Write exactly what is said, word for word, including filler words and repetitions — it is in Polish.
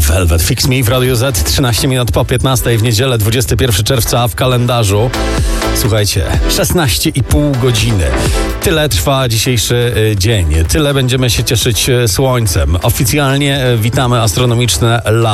Velvet Fix Me w Radiu Z, trzynaście minut po piętnastej w niedzielę, dwudziestego pierwszego czerwca w kalendarzu. Słuchajcie, szesnaście i pół godziny. Tyle trwa dzisiejszy dzień. Tyle będziemy się cieszyć słońcem. Oficjalnie witamy astronomiczne lato.